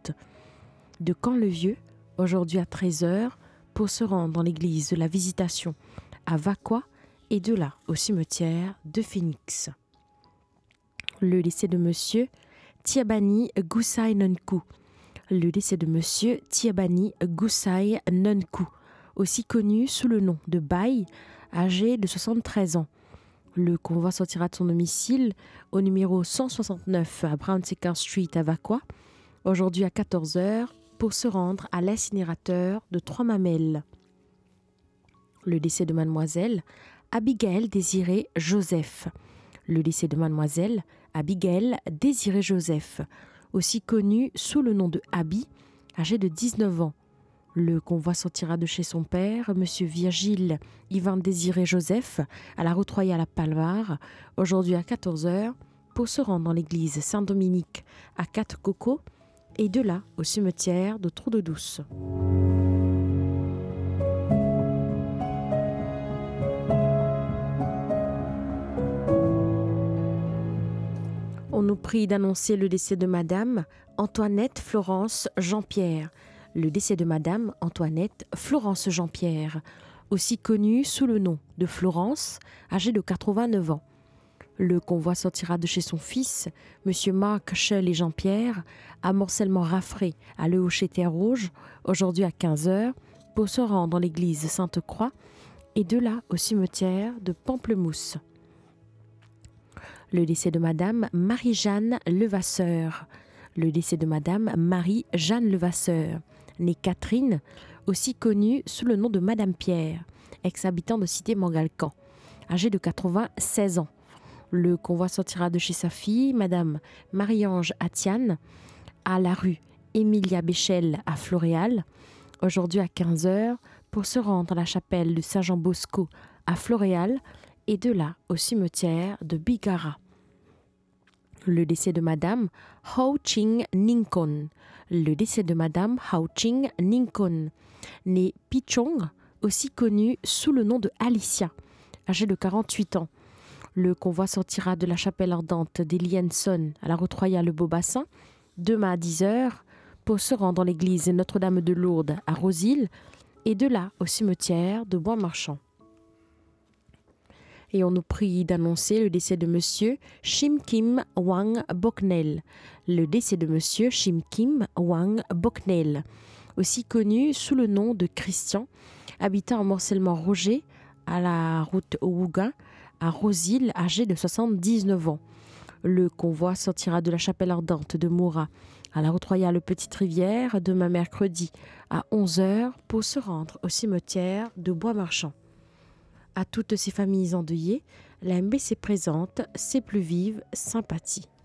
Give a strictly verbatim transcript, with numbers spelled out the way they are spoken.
morte. De Camp-le-Vieux, aujourd'hui à treize heures, pour se rendre dans l'église de la Visitation à Vaqua et de là au cimetière de Phoenix. Le décès de Monsieur Tiabani Gusai Nunku. Le décès de Monsieur Tiabani Gusai Nunku, aussi connu sous le nom de Baye, âgé de soixante-treize ans. Le convoi sortira de son domicile au numéro cent soixante-neuf à Brown-Sequard Street à Vaqua, aujourd'hui à quatorze heures, pour se rendre à l'incinérateur de Trois-Mamelles. Le décès de Mademoiselle Abigail Désirée Joseph. Le décès de Mademoiselle Abigail Désirée Joseph, aussi connue sous le nom de Abby, âgée de dix-neuf ans. Le convoi sortira de chez son père, Monsieur Virgile Yvan Désiré Joseph, à la route royale à Palmar, aujourd'hui à quatorze heures, pour se rendre dans l'église Saint-Dominique à Quatre-Cocos et de là au cimetière de Trou-de-Douce. On nous prie d'annoncer le décès de Madame Antoinette Florence Jean-Pierre. Le décès de Madame Antoinette Florence Jean-Pierre, aussi connue sous le nom de Florence, âgée de quatre-vingt-neuf ans. Le convoi sortira de chez son fils, Monsieur Marc Cheul et Jean-Pierre, à Morcellement-Raffré, à Le Hocher-Terre-Rouge, aujourd'hui à quinze heures, pour se rendre dans l'église Sainte-Croix et de là au cimetière de Pamplemousse. Le décès de Madame Marie-Jeanne Levasseur. Le décès de Madame Marie-Jeanne Levasseur, née Catherine, aussi connue sous le nom de Madame Pierre, ex-habitant de Cité-Morgalcan, âgée de quatre-vingt-seize ans. Le convoi sortira de chez sa fille, Madame Marie-Ange Atiane, à la rue Emilia Béchel à Floréal, aujourd'hui à quinze heures, pour se rendre à la chapelle de Saint-Jean-Bosco à Floréal et de là au cimetière de Bigara. Le décès de Madame Ho Ching Ninkon. Le décès de Madame Ho Ching Ninkon, née Pichong, aussi connue sous le nom de Alicia, âgée de quarante-huit ans. Le convoi sortira de la chapelle ardente d'Elienson à la route royale Le Beaubassin, demain à dix heures, pour se rendre dans l'église Notre-Dame de Lourdes à Rosil et de là au cimetière de Bois-Marchand. Et on nous prie d'annoncer le décès de Monsieur Shim Kim Wang Boknel. Le décès de Monsieur Shim Kim Wang Boknel, aussi connu sous le nom de Christian, habitant en Morcellement-Roger, à la route Ouga, à Rosil, âgé de soixante-dix-neuf ans. Le convoi sortira de la chapelle ardente de Moura à la route royale Petite Rivière demain mercredi à onze heures pour se rendre au cimetière de Bois-Marchand. À toutes ces familles endeuillées, la M B C présente ses plus vives sympathies.